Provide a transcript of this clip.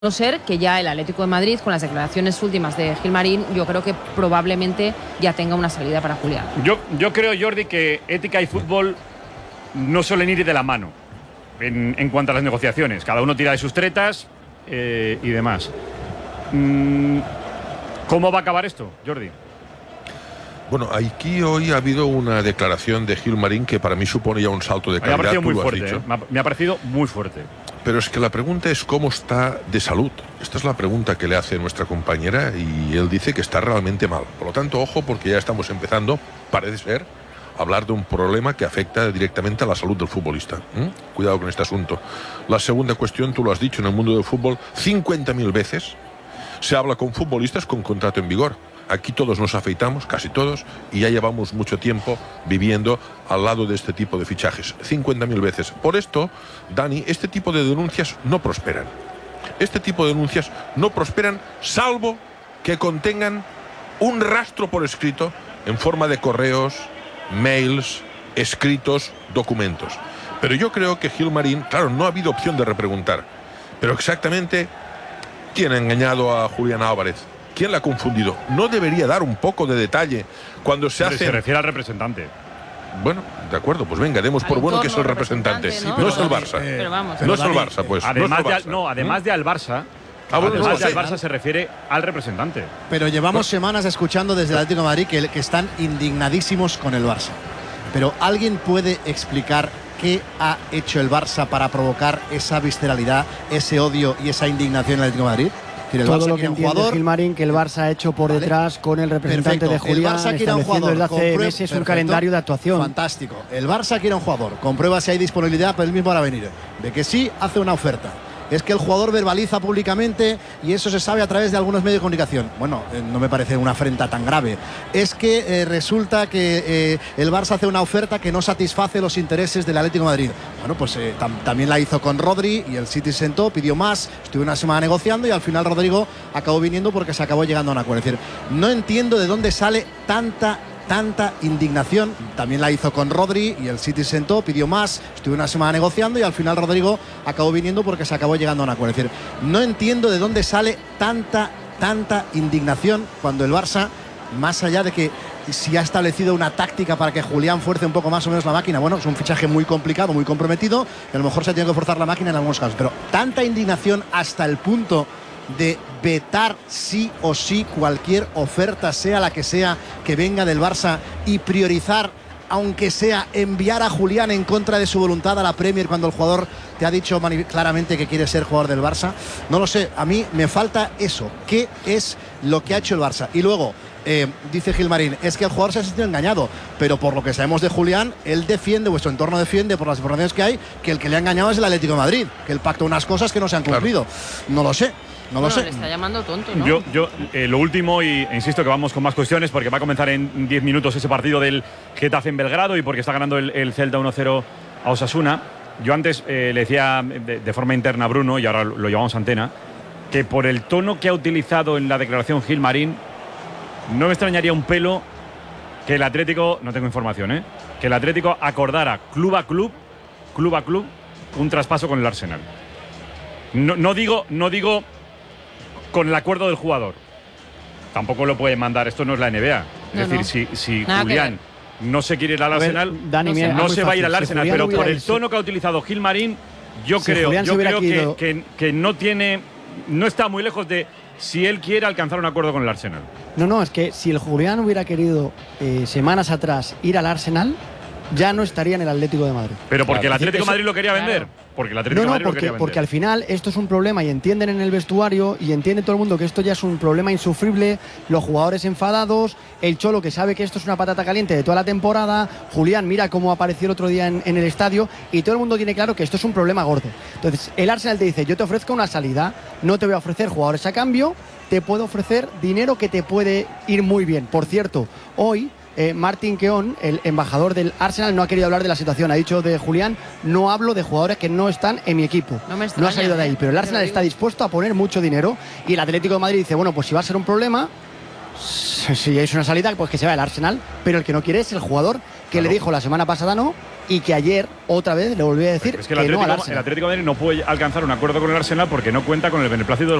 No ser que ya el Atlético de Madrid, con las declaraciones últimas de Gilmarín, yo creo que probablemente ya tenga una salida para Julián. Yo creo, Jordi, que ética y fútbol no suelen ir de la mano en cuanto a las negociaciones. Cada uno tira de sus tretas y demás. ¿Cómo va a acabar esto, Jordi? Bueno, aquí hoy ha habido una declaración de Gilmarín que para mí supone ya un salto de calidad. Me ha parecido muy fuerte. Me ha parecido muy fuerte. Pero es que la pregunta es cómo está de salud. Esta es la pregunta que le hace nuestra compañera y él dice que está realmente mal. Por lo tanto, ojo, porque ya estamos empezando, parece ser, a hablar de un problema que afecta directamente a la salud del futbolista. Cuidado con este asunto. La segunda cuestión, tú lo has dicho, en el mundo del fútbol, 50.000 veces se habla con futbolistas con contrato en vigor. Aquí todos nos afeitamos, casi todos, y ya llevamos mucho tiempo viviendo al lado de este tipo de fichajes. 50.000 veces. Por esto, Dani, este tipo de denuncias no prosperan. Este tipo de denuncias no prosperan, salvo que contengan un rastro por escrito en forma de correos, mails, escritos, documentos. Pero yo creo que Gilmarín, claro, no ha habido opción de repreguntar. Pero exactamente, ¿quién ha engañado a Julián Álvarez? ¿Quién la ha confundido? ¿No debería dar un poco de detalle cuando se hace? Se refiere al representante. Bueno, de acuerdo, pues venga, demos por bueno que es el representante. No es el Barça. Pero vamos. No es el Barça, pues. Además de al Barça. Además de al Barça se refiere al representante. Pero llevamos semanas escuchando desde el Atlético de Madrid que están indignadísimos con el Barça. Pero ¿alguien puede explicar qué ha hecho el Barça para provocar esa visceralidad, ese odio y esa indignación en el Atlético de Madrid? Todo lo que entiende Gilmarín que el Barça ha hecho por detrás con el representante de Julián, estableciendo desde hace meses un calendario de actuación. Fantástico. El Barça quiere un jugador, comprueba si hay disponibilidad, pero él mismo va a venir. De que sí, hace una oferta. Es que el jugador verbaliza públicamente y eso se sabe a través de algunos medios de comunicación. Bueno, no me parece una afrenta tan grave. Es que resulta que el Barça hace una oferta que no satisface los intereses del Atlético de Madrid. Bueno, pues también la hizo con Rodri y el City sentó, pidió más, estuvo una semana negociando y al final Rodrigo acabó viniendo porque se acabó llegando a un acuerdo. Es decir, no entiendo de dónde sale tanta indignación. También la hizo con Rodri y el City sentó, pidió más, estuvo una semana negociando y al final Rodrigo acabó viniendo porque se acabó llegando a un acuerdo. Es decir, no entiendo de dónde sale tanta indignación cuando el Barça, más allá de que si ha establecido una táctica para que Julián fuerce un poco más o menos la máquina, bueno, es un fichaje muy complicado, muy comprometido y a lo mejor se tiene que forzar la máquina en algunos casos, pero tanta indignación hasta el punto de vetar sí o sí cualquier oferta, sea la que sea, que venga del Barça y priorizar, aunque sea enviar a Julián en contra de su voluntad a la Premier cuando el jugador te ha dicho claramente que quiere ser jugador del Barça. No lo sé, a mí me falta eso. ¿Qué es lo que ha hecho el Barça? Y luego dice Gilmarín, es que el jugador se ha sentido engañado, pero por lo que sabemos de Julián, él defiende, vuestro entorno defiende, por las informaciones que hay, que el que le ha engañado es el Atlético de Madrid, que él pactó unas cosas que no se han cumplido. Claro. No lo sé. No lo sé. Le está llamando tonto, ¿no? Yo lo último, y insisto que vamos con más cuestiones, porque va a comenzar en 10 minutos ese partido del Getafe en Belgrado y porque está ganando el Celta 1-0 a Osasuna. Yo antes le decía de forma interna a Bruno, y ahora lo llevamos a antena, que por el tono que ha utilizado en la declaración Gilmarín, no me extrañaría un pelo que el Atlético, no tengo información, que el Atlético acordara club a club, un traspaso con el Arsenal. No digo con el acuerdo del jugador. Tampoco lo puede mandar, esto no es la NBA. Es decir, si Julián no se quiere ir al Arsenal, no se va a ir al Arsenal, pero por el tono que ha utilizado Gilmarín, yo creo que no está muy lejos de si él quiere alcanzar un acuerdo con el Arsenal. No, es que si el Julián hubiera querido semanas atrás ir al Arsenal, ya no estaría en el Atlético de Madrid. Pero porque el Atlético de Madrid lo quería vender. Porque el Atlético de Madrid lo quería vender. Porque al final esto es un problema y entienden en el vestuario y entiende todo el mundo que esto ya es un problema insufrible, los jugadores enfadados, el Cholo que sabe que esto es una patata caliente de toda la temporada, Julián mira cómo apareció el otro día en el estadio y todo el mundo tiene claro que esto es un problema gordo. Entonces el Arsenal te dice, yo te ofrezco una salida, no te voy a ofrecer jugadores a cambio, te puedo ofrecer dinero que te puede ir muy bien. Por cierto, hoy Martin Keown, el embajador del Arsenal, no ha querido hablar de la situación. Ha dicho de Julián, no hablo de jugadores que no están en mi equipo. No ha salido de ahí, pero el Arsenal está dispuesto a poner mucho dinero y el Atlético de Madrid dice, bueno, pues si va a ser un problema, si es una salida, pues que se va el Arsenal, pero el que no quiere es el jugador que le dijo la semana pasada no y que ayer otra vez le volví a decir es que que no al el Arsenal. Atlético de Madrid no puede alcanzar un acuerdo con el Arsenal porque no cuenta con el beneplácito del